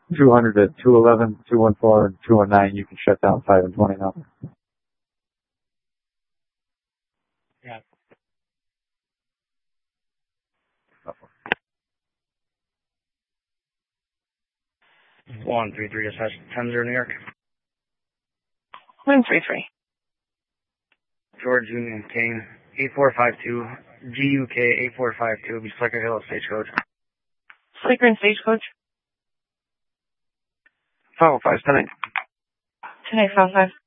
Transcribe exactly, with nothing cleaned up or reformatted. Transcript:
two hundred at two eleven, two one four, and two one nine. You can shut down five and twenty now. Yeah. One three three dispatch ten zero New York. One three three. George Union Kane eight four five two G U K eight four five two. Be Slicker Hill Stagecoach. Slicker and Stagecoach. Five oh five ten eight. Ten eight five five.